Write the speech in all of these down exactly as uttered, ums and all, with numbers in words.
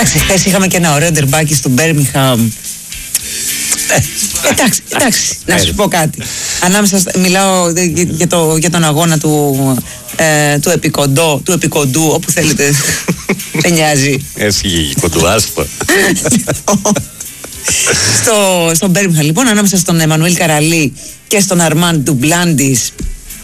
Εντάξει, χθες είχαμε και ένα ωραίο ντερμπάκι στο Μπέρμιγχαμ. Εντάξει, εντάξει, να σου πω κάτι. Ανάμεσα, στα, μιλάω για, το, για τον αγώνα του, ε, του επικοντό, του επικοντού, όπου θέλετε. Δεν νοιάζει. Έσυγε κοντού, άστο. στο, στο Μπέρμιγχαμ, λοιπόν, ανάμεσα στον Εμμανουήλ Καραλί και στον Αρμάν Ντουμπλάντις,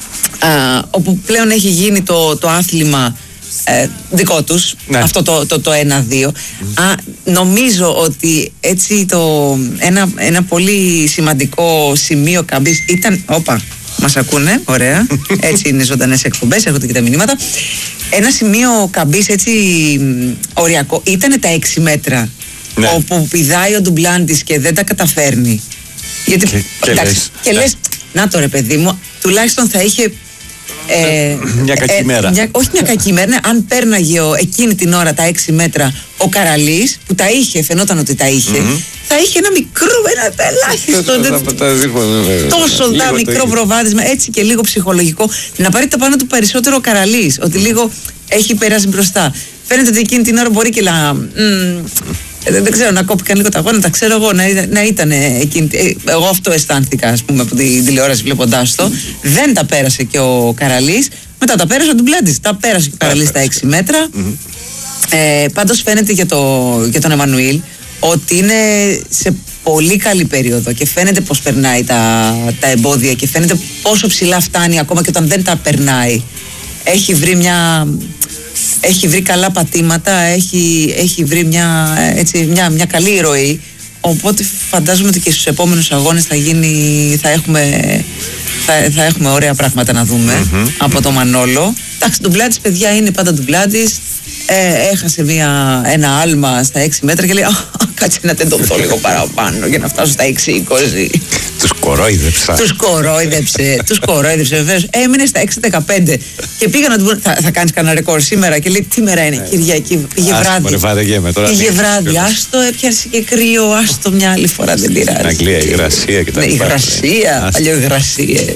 όπου πλέον έχει γίνει το, το άθλημα ε, δικό τους, ναι. Αυτό το, το, το ένα δύο. Mm. Α, νομίζω ότι έτσι το, ένα, ένα πολύ σημαντικό σημείο καμπής ήταν, όπα, μας ακούνε, ωραία, έτσι είναι ζωντανές εκπομπές, έρχονται και τα μηνύματα. Ένα σημείο καμπής έτσι οριακό ήταν τα έξι μέτρα, ναι. Όπου πηδάει ο Ντουμπλάντις και δεν τα καταφέρνει. Γιατί, και, και εντάξει, λες, και λες, να το ρε παιδί μου, τουλάχιστον θα είχε Ε, μια κακή ε, μέρα. Μια, όχι μια κακή μέρα, ναι, αν πέρναγε ο, εκείνη την ώρα τα έξι μέτρα ο Καραλής, που τα είχε, φαινόταν ότι τα είχε, mm-hmm. θα είχε ένα μικρό, ένα ελάχιστο. Τόσο δα, μικρό προβάδισμα, έτσι και λίγο ψυχολογικό. Να πάρει τα πάνω του περισσότερο ο Καραλής, ότι λίγο έχει περάσει μπροστά. Φαίνεται ότι εκείνη την ώρα μπορεί και να. Μ, Δεν, δεν ξέρω, να κόπηκαν λίγο τα γόνατα, ξέρω εγώ να, να ήταν εκείνη. Εγώ αυτό αισθάνθηκα, ας πούμε, από την τηλεόραση βλέποντάς το. Δεν τα πέρασε και ο Καραλής. Μετά τα πέρασε ο Ντουμπλάντις. Τα πέρασε και ο Καραλής στα έξι μέτρα. Ε, πάντως φαίνεται για, το, για τον Εμμανουήλ ότι είναι σε πολύ καλή περίοδο και φαίνεται πως περνάει τα, τα εμπόδια και φαίνεται πόσο ψηλά φτάνει ακόμα και όταν δεν τα περνάει. Έχει βρει μια. Έχει βρει καλά πατήματα, έχει, έχει βρει μια, έτσι, μια, μια καλή ροή. Οπότε φαντάζομαι ότι και στους επόμενους αγώνες θα, γίνει, θα, έχουμε, θα, θα έχουμε ωραία πράγματα να δούμε mm-hmm. από το Μανόλο. Εντάξει, Ντουμπλάντις, παιδιά, είναι πάντα Ντουμπλάντις. Ε, έχασε μια, ένα άλμα στα έξι μέτρα και λέει κάτσε να τεντωθώ λίγο παραπάνω για να φτάσω στα έξι είκοσι. Τους κορόιδεψα. Τους κορόιδεψε, τους κορόιδεψε βεβαίως. Έμεινε στα έξι δεκαπέντε και πήγα να του πω θα, θα κάνεις κανένα ρεκόρ σήμερα και λέει τι μέρα είναι, ε, Κυριακή, πήγε βράδυ. Πήγε βράδυ, άστο, έπιασε και κρύο, άστο μια άλλη φορά, δεν πειράζει. Στην Αγγλία, η υγρασία και τα λοιπά. Η υγρασία, παλιοϊγρασίες.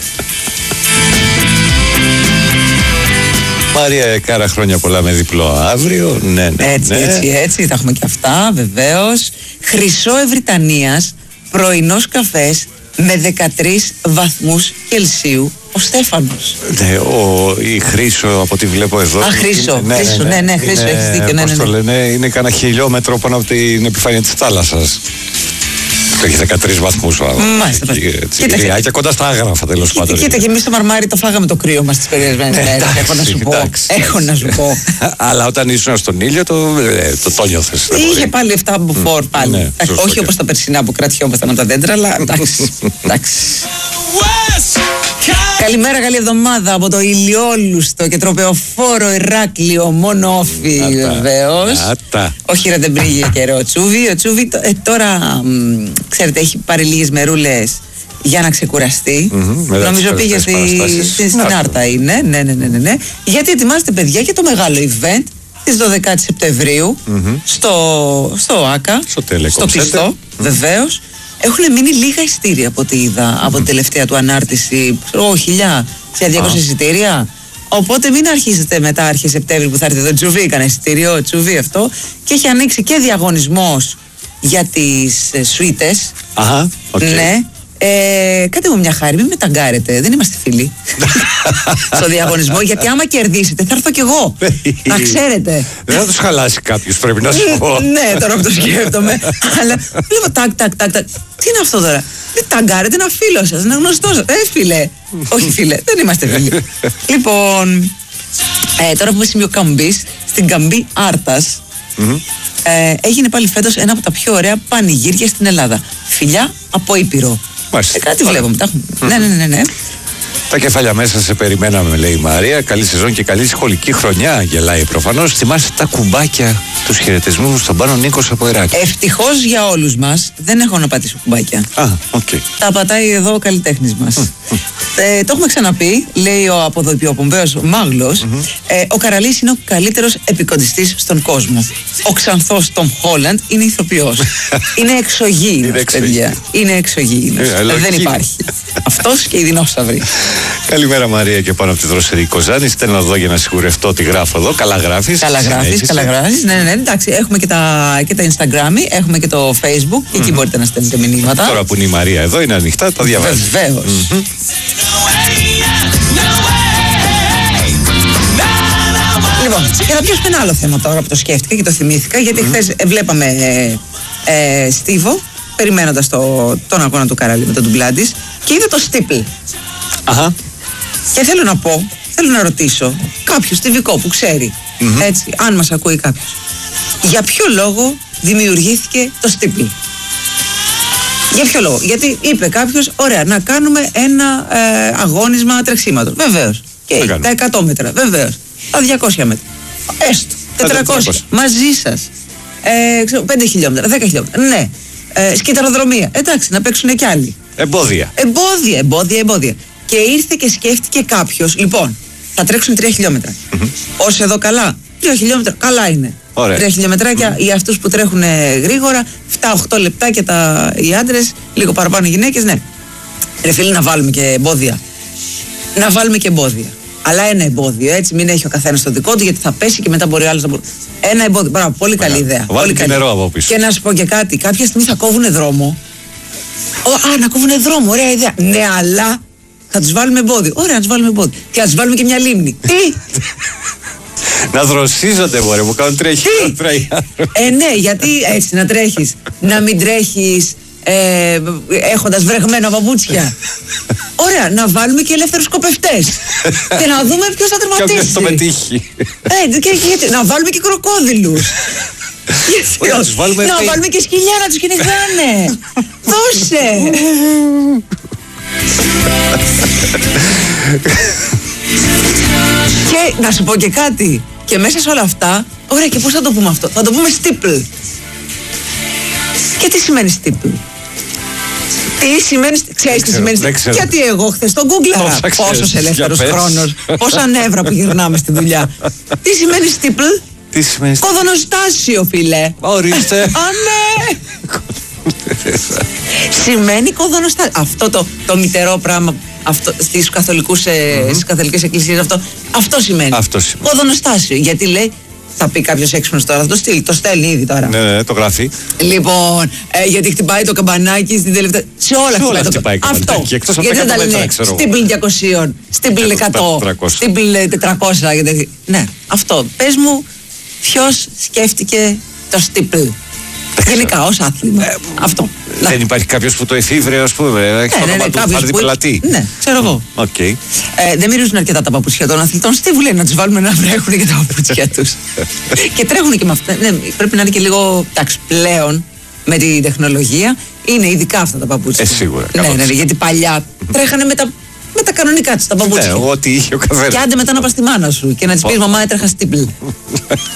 Μάρια Κάρα, χρόνια πολλά με διπλό αύριο. Ναι, ναι, έτσι, ναι. έτσι, έτσι, θα έχουμε και αυτά, βεβαίως. Χρυσό Ευρυτανίας, πρωινός καφές με δεκατρείς βαθμούς Κελσίου, ο Στέφανος. Ναι, ο, η Χρύσο από ό,τι βλέπω εδώ. Α, Χρύσο, ναι, Χρύσο, ναι, ναι, ναι, Χρύσο, έχεις δίκιο, ναι, ναι, ναι. Το λένε, είναι κανένα χιλιόμετρο πάνω από την επιφάνεια της θάλασσας. Έχει δεκατρείς βαθμούς. Μάλιστα. Κοίτα, και κοντά στα άγραφα, τέλος πάντων. Κοίτα, και εμείς στο Μαρμάρι το φάγαμε το κρύο μας τις περιορισμένες μέρες. Έχω να σου πω. Έχω να σου πω. Αλλά όταν ήσουν στον ήλιο, το νιώθες. Είχε πάλι εφτά μποφόρ πάλι. Όχι όπως τα περσινά που κρατιόμασταν από τα δέντρα, αλλά εντάξει. Καλημέρα, καλή εβδομάδα από το ηλιόλουστο και τροπεοφόρο Ηράκλειο, μόνο όφι βεβαίως. Όχι ρε, δεν πήγε καιρό Τσούβι. Ο Τσούβι ε, τώρα μ, ξέρετε έχει πάρει λίγες μερούλες για να ξεκουραστεί. Mm-hmm, νομίζω πήγε στη, στη, στην Άρτα είναι. Ναι, ναι, ναι, ναι, ναι. Γιατί ετοιμάζεται παιδιά και το μεγάλο event της δωδεκάτη Σεπτεμβρίου mm-hmm. στο, στο ΆΚΑ, στο, στο κλειστό βεβαίως. Έχουν μείνει λίγα εισιτήρια από ό,τι είδα από την τελευταία του ανάρτηση. Ω, χιλιά, σε διακόσια εισιτήρια. Οπότε μην αρχίσετε μετά αρχές Σεπτέμβρη που θα έρθει εδώ Τσουβί, κανένα εισιτήριο, Τσουβί αυτό. Και έχει ανοίξει και διαγωνισμός για τις ε, σουίτες. Αχα, okay. Ναι. Ε, κάντε μου μια χάρη, μην με ταγκάρετε, δεν είμαστε φίλοι στο διαγωνισμό, γιατί άμα κερδίσετε θα έρθω κι εγώ. Να ξέρετε. Δεν θα τους χαλάσει κάποιος, πρέπει να σου πω. Ναι, τώρα που το σκέφτομαι. Αλλά βλέπω τάκ, τάκ, τάκ, τάκ. Τι είναι αυτό τώρα? Δεν ταγκάρετε, ένα φίλο σας, ένα γνωστό σας. Ε, φίλε. Όχι φίλε, δεν είμαστε φίλοι. Λοιπόν, ε, τώρα που είμαι σημείο καμπής, στην καμπή Άρτας, mm-hmm. ε, έγινε πάλι φέτος ένα από τα πιο ωραία πανηγύρια στην Ελλάδα. Φιλιά από Ήπειρο. Ε, κάτι βλέπουμε. Mm-hmm. Ναι, ναι, ναι, ναι. Τα κεφάλια μέσα σε περιμέναμε, λέει η Μαρία. Καλή σεζόν και καλή σχολική χρονιά, γελάει προφανώς. Θυμάστε τα κουμπάκια, τους χαιρετισμούς στον Πάνο Νίκος από Ηράκλειο. Ευτυχώς για όλους μας δεν έχω να πατήσω κουμπάκια. Α, οκ. Okay. Τα πατάει εδώ ο καλλιτέχνης μας. Mm. Ε, το έχουμε ξαναπεί, λέει ο αποδοποιοπομπαίος Μάγλος. Mm-hmm. Ε, ο Καραλής είναι ο καλύτερος επικοντιστής στον κόσμο. Ο Ξανθός Τομ Χόλαντ είναι ηθοποιός. Είναι εξωγήινος, παιδιά. Είναι εξωγήινος. Ε, δεν υπάρχει. Αυτός και οι δεινόσαυροι. Καλημέρα Μαρία και πάνω από τη δροσερή Κοζάνη. Στέλνω εδώ για να σιγουρευτώ ότι γράφω εδώ. Καλά γράφεις. Καλά γράφεις, καλά γράφεις. Ναι, ναι, ναι. κάνει. Εντάξει, έχουμε και τα, και τα Instagram, έχουμε και το Facebook και εκεί mm-hmm. μπορείτε να στέλνετε μηνύματα. Τώρα που είναι η Μαρία εδώ, είναι ανοιχτά, τα διαβάζει. Βεβαίως. Mm-hmm. Λοιπόν, και θα πιάσουμε ένα άλλο θέμα τώρα που το σκέφτηκα και το θυμήθηκα, γιατί mm-hmm. χθες βλέπαμε ε, ε, Στίβο, περιμένοντας το, τον αγώνα του Καραλή με τον Ντουμπλάντης, και είδα το Στίπλ. Αχα. Και θέλω να πω, θέλω να ρωτήσω κάποιον στιβικό που ξέρει, mm-hmm. έτσι, αν μας ακούει κάποιος, για ποιο λόγο δημιουργήθηκε το Στίπλ? Για ποιο λόγο? Γιατί είπε κάποιος, ωραία, να κάνουμε ένα ε, αγώνισμα τρεξίματος. Βεβαίως. Και τα εκατό μέτρα. Βεβαίως. Τα διακόσια μέτρα. Έστω. τετρακόσια. Μαζί σας. Ε, ξέρω, πέντε χιλιόμετρα, δέκα χιλιόμετρα. Ναι. Ε, σκυταροδρομία. Εντάξει, να παίξουν κι άλλοι. Εμπόδια. Εμπόδια, εμπόδια, εμπόδια. Και ήρθε και σκέφτηκε κάποιος, λοιπόν, θα τρέξουν τρία χιλιόμετρα. Mm-hmm. Ως εδώ καλά. Τρία χιλιόμετρα, καλά είναι. Ωραία. Τρία χιλιόμετράκια mm-hmm. για αυτούς που τρέχουν γρήγορα, επτά οχτώ λεπτάκια τα, οι άντρες, λίγο παραπάνω οι γυναίκες, ναι. Ρε φίλοι, να βάλουμε και εμπόδια. Να βάλουμε και εμπόδια. Αλλά ένα εμπόδιο, έτσι, μην έχει ο καθένας το δικό του, γιατί θα πέσει και μετά μπορεί ο άλλος να μπορεί. Ένα εμπόδιο. Μπράβο, πολύ καλή Ωραία. ιδέα. Πολύ καλή. Νερό από πίσω. Και να σου πω και κάτι, κάποια στιγμή θα κόβουν δρόμο. Ο, α, να κόβουν δρόμο, ωραία ιδέα. Ναι, αλλά θα τους βάλουμε εμπόδιο. Ωραία, να τους βάλουμε εμπόδιο. Και να τους βάλουμε και μια λίμνη. Τι! Να δροσίζονται, μωρέ, μου κάνουν τρέχει. Ε, ναι, γιατί έτσι να τρέχεις. Να μην τρέχεις ε, έχοντας βρεγμένα παπούτσια. Ωραία, να βάλουμε και ελεύθερους σκοπευτές. Και να δούμε ποιος θα τερματίσει. Κάποιος το πετύχει. Ε, και, και, να βάλουμε και κροκόδιλους. Ωραία, να, βάλουμε να βάλουμε και σκυλιά να τους κυνηγάνε. Δώσε. Και να σου πω και κάτι. Και μέσα σε όλα αυτά, ωραία, και πώς θα το πούμε αυτό? Θα το πούμε στίπλ. Και τι σημαίνει στίπλ? Τι σημαίνει, ξέρεις τι σημαίνει? Γιατί εγώ χθες τον γκούγκλαρα. Πόσος ελεύθερος χρόνος, πόσα νεύρα που γυρνάμε στη δουλειά. Τι σημαίνει στίπλ? Τι σημαίνει? Κοδωνοστάσιο, φίλε. Ορίστε. Α, ναι. Σημαίνει κοδωνοστάσιο. Αυτό το, το μητερό πράγμα αυτό, στις, καθολικούς, mm-hmm. στις καθολικές εκκλησίες αυτό, αυτό σημαίνει. Αυτό σημαίνει. Κοδωνοστάσιο. Γιατί λέει, θα πει κάποιος έξυπνος τώρα, θα το στείλει, το στέλνει ήδη τώρα. Ναι, ναι, το γράφει. Λοιπόν, ε, γιατί χτυπάει το καμπανάκι στην τελευταία. Σε όλα, σε όλα χτυπάει το καμπανάκι. Αυτό. Γιατί δεν τα λένε στίμπλ διακόσια, στίμπλ εκατό, στίμπλ τετρακόσια. Ναι, αυτό. Πες μου, ποιος σκέφτηκε το στίμπλ? Γενικά, ως άθλημα. Ε, αυτό. Δεν υπάρχει κάποιος που το εφήβρε, ας πούμε. Έχει το όνομα του Φάρδη Πελατή. Ναι, ξέρω εγώ. Okay. Ε, δεν μυρίζουν αρκετά τα παπούτσια των αθλητών. Στίβου λέει να τους βάλουμε να βρέχουν και τα παπούτσια τους. Και τρέχουν και με αυτά. Ναι, πρέπει να είναι και λίγο. Εντάξει, πλέον με τη τεχνολογία είναι ειδικά αυτά τα παπούτσια. Ε, σίγουρα. Ναι, ναι, γιατί παλιά τρέχανε με τα. Με τα κανονικά της τα παπούτσια. Ναι, ό,τι είχε ο καθένας. Και άντε μετά να πας στη μάνα σου και να της πεις μαμά έτρεχα στίμπλ.